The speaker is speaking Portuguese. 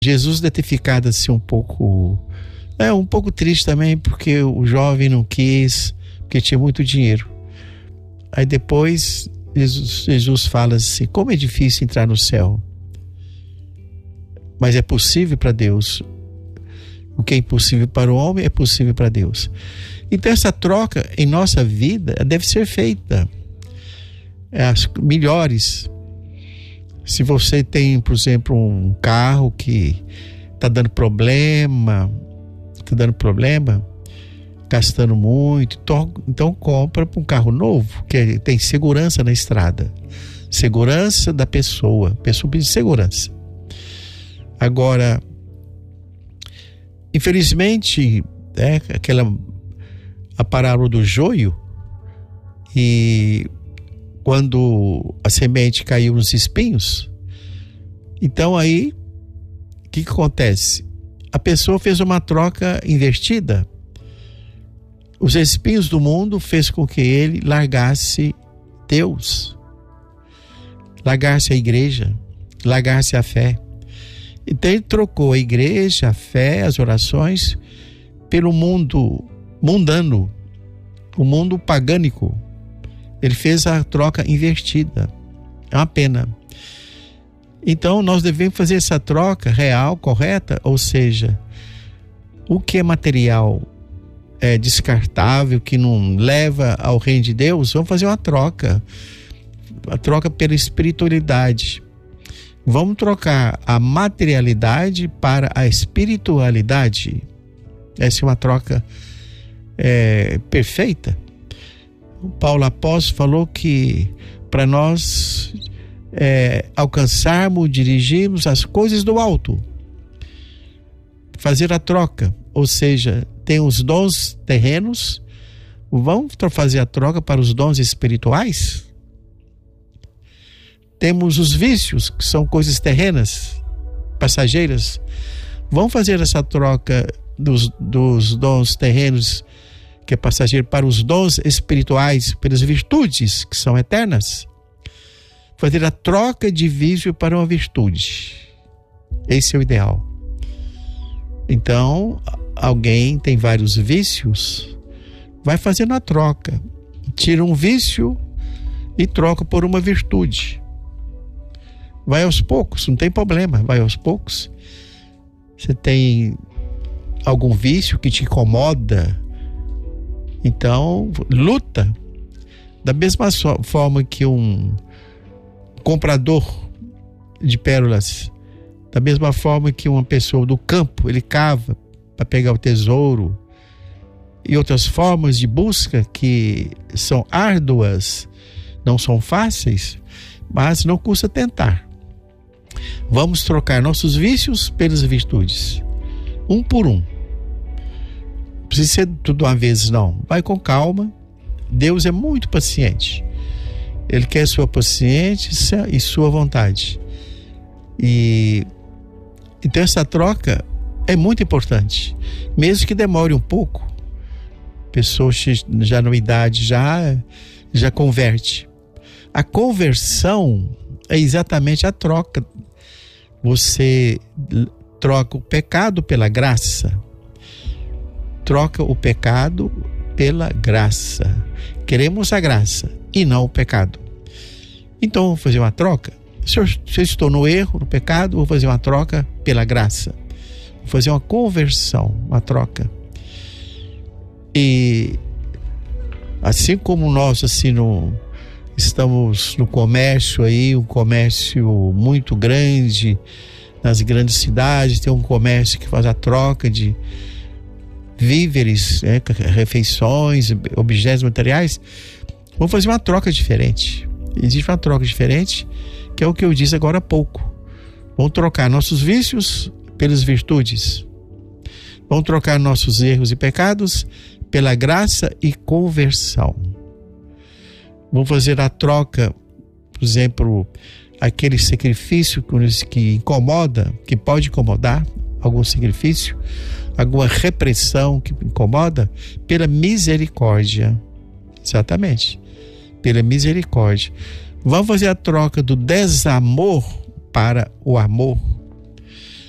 Jesus deve ter ficado assim um pouco triste também, porque o jovem não quis, porque tinha muito dinheiro. Aí depois Jesus fala assim: como é difícil entrar no céu, mas é possível para Deus. O que é impossível para o homem é possível para Deus. Então essa troca em nossa vida deve ser feita. As melhores. Se você tem, por exemplo, um carro que está dando problema, gastando muito, então compra um carro novo, que tem segurança na estrada. Segurança da pessoa precisa de segurança. Agora, infelizmente, a parábola do joio, e quando a semente caiu nos espinhos, então aí, o que acontece? A pessoa fez uma troca invertida. Os espinhos do mundo fez com que ele largasse Deus, largasse a igreja, largasse a fé. Então ele trocou a igreja, a fé, as orações pelo mundo mundano, o mundo pagânico. Ele fez a troca invertida. É uma pena. Então nós devemos fazer essa troca real, correta, ou seja, o que é material, é descartável, que não leva ao reino de Deus, vamos fazer uma troca pela espiritualidade. Vamos trocar a materialidade para a espiritualidade. Essa é uma troca perfeita. O Paulo Apóstolo falou que para nós alcançarmos, dirigirmos as coisas do alto, fazer a troca, ou seja, tem os dons terrenos, vamos fazer a troca para os dons espirituais. Temos os vícios, que são coisas terrenas, passageiras. Vamos fazer essa troca dos dons terrenos, que é passageiro, para os dons espirituais, pelas virtudes, que são eternas. Fazer a troca de vício para uma virtude. Esse é o ideal. Então, alguém tem vários vícios, vai fazendo a troca. Tira um vício e troca por uma virtude. Vai aos poucos, não tem problema, vai aos poucos. Você tem algum vício que te incomoda, então luta. Da mesma forma que um comprador de pérolas, da mesma forma que uma pessoa do campo, ele cava para pegar o tesouro, e outras formas de busca que são árduas, não são fáceis, mas não custa tentar. Vamos trocar nossos vícios pelas virtudes, um por um. Não precisa ser tudo de uma vez, não. Vai com calma. Deus é muito paciente. Ele quer sua paciência e sua vontade. E então essa troca é muito importante, mesmo que demore um pouco. Pessoas já na idade já converte. A conversão é exatamente a troca. Você troca o pecado pela graça. Troca o pecado pela graça. Queremos a graça e não o pecado. Então, vou fazer uma troca. Se eu estou no erro, no pecado, vou fazer uma troca pela graça. Vou fazer uma conversão, uma troca. E assim como nós, estamos no comércio aí, um comércio muito grande, nas grandes cidades, tem um comércio que faz a troca de víveres, refeições, objetos materiais. Vamos fazer uma troca diferente. Existe uma troca diferente, que é o que eu disse agora há pouco. Vamos trocar nossos vícios pelas virtudes. Vamos trocar nossos erros e pecados pela graça e conversão. Vamos fazer a troca, por exemplo, aquele sacrifício que incomoda, que pode incomodar, algum sacrifício, alguma repressão que incomoda, pela misericórdia. Exatamente, pela misericórdia. Vamos fazer a troca do desamor para o amor.